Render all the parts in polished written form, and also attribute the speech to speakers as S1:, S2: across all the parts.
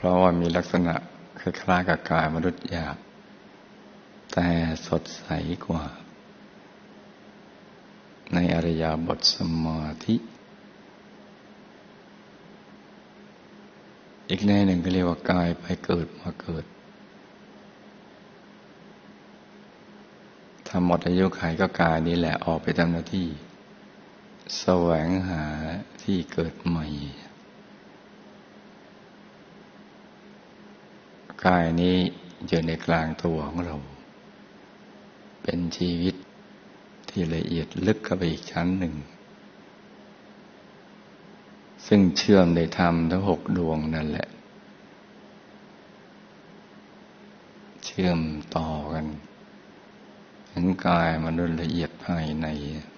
S1: ราะว่ามีลักษณะคล้ายๆกับกายมนุษย์หยาบแต่สดใสกว่าในอิริยาบถสมาธิอีกในหนึ่งก็เรียกว่ากายไปเกิดมาเกิดถ้าหมดอายุขัยก็กายนี้แหละออกไปทำหน้าที่แสวงหาที่เกิดใหม่กายนี้อยู่ในกลางตัวของเราเป็นชีวิตที่ละเอียดลึกเข้าไปอีกชั้นหนึ่งซึ่งเชื่อมในธรรมทั้ง6 ดวงนั่นแหละเชื่อมต่อกันถึงกายมนุษย์ละเอียดภายใน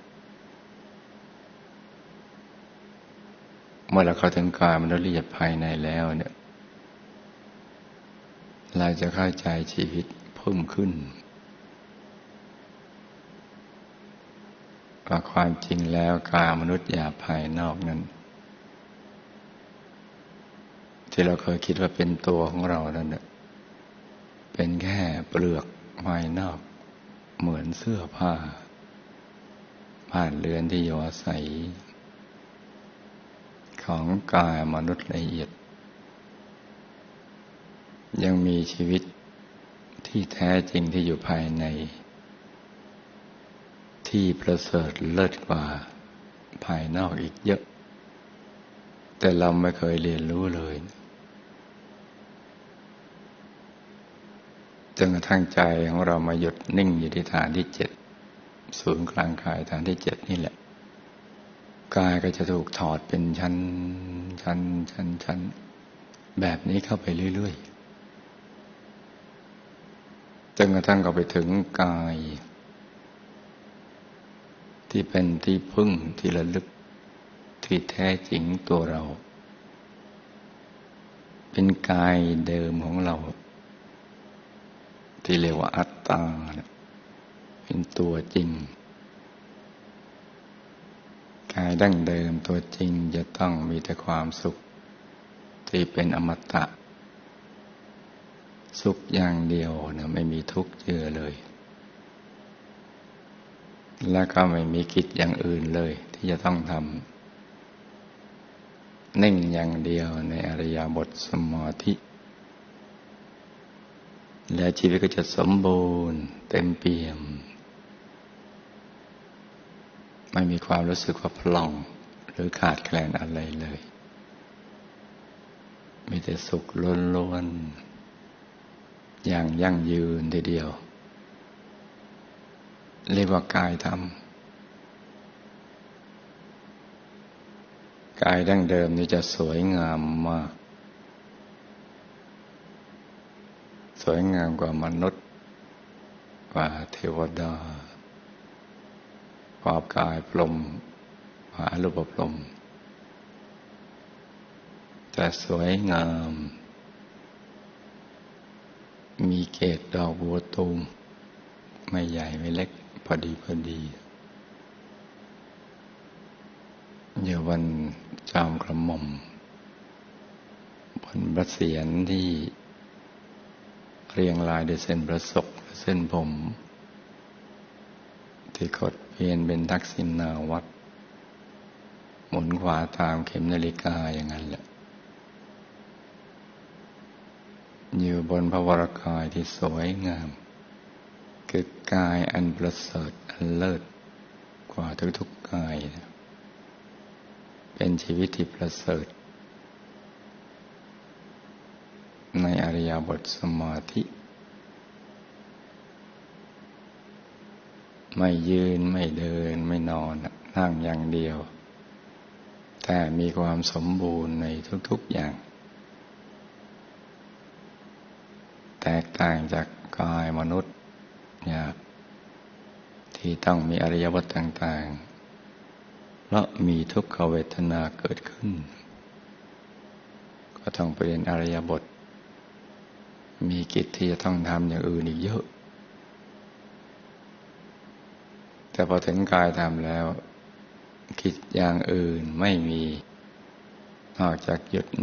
S1: เมื่อเราเข้าถึงกายมนุษย์ละเอียดภายในแล้วเนี่ยเราจะเข้าใจชีวิตเพิ่มขึ้นว่าความจริงแล้วกายมนุษย์หยาบภายนอกนั้นที่เราเคยคิดว่าเป็นตัวของเรานั่นน่ะเป็นแค่เปลือกภายนอกเหมือนเสื้อผ้าบ้านเรือนที่อยู่อาศัยของกายมนุษย์ละเอียดยังมีชีวิตที่แท้จริงที่อยู่ภายในที่ประเสริฐเลิศกว่าภายนอกอีกเยอะแต่เราไม่เคยเรียนรู้เลยจนกระทั่งใจของเรามาหยุดนิ่งอยู่ที่ฐานที่7ศูนย์กลางกายฐานที่7นี่แหละกายก็จะถูกถอดเป็นชั้นแบบนี้เข้าไปเรื่อยๆจนกระทั่งก็ไปถึงกายที่เป็นที่พึ่งที่ระลึกที่แท้จริงตัวเราเป็นกายเดิมของเราที่เรียกว่าอัตตาเป็นตัวจริงกายดั้งเดิมตัวจริงจะต้องมีแต่ความสุขที่เป็นอมตะสุขอย่างเดียวนะไม่มีทุกข์เจือเลยและก็ไม่มีกิจอย่างอื่นเลยที่จะต้องทำนิ่งอย่างเดียวในอิริยาบถสมาธิและชีวิตก็จะสมบูรณ์เต็มเปี่ยมไม่มีความรู้สึกว่าพร่องหรือขาดแคลนอะไรเลยมีแต่สุขล้วนๆอย่างยั่งยืนทีเดียวเรียกว่ากายธรรมกายดั้งเดิมนี่จะสวยงามมากสวยงามกว่ามนุษย์กว่าเทวดากว่ากายพรหมกว่าอรูปพรหมแต่สวยงามมีเกศดอกบัวตูมไม่ใหญ่ไม่เล็กพอดีอยู่บนจอมกระหม่อมบนพระเศียรที่เรียงรายด้วยเส้นประศกและเส้นผมที่ขดเวียนเป็นทักษิณาวัตรหมุนขวาตามเข็มนาฬิกาอย่างนั้นแหละอยู่บนพระวรกายที่สวยงามคือกายอันประเสริฐอันเลิศกว่าทุกๆกายเป็นชีวิตที่ประเสริฐในอิริยาบถสมาธิไม่ยืนไม่เดินไม่นอนนั่งอย่างเดียวแต่มีความสมบูรณ์ในทุกๆอย่างแตกต่างจากกายมนุษย์เนี่ยที่ต้องมีอิริยาบถต่างๆเพราะมีทุกขเวทนาเกิดขึ้นก็ต้องเปลี่ยนอิริยาบถมีกิจที่จะต้องทำอย่างอื่นอีกเยอะแต่พอถึงกายทำแล้วกิจอย่างอื่นไม่มีนอกจากหยุด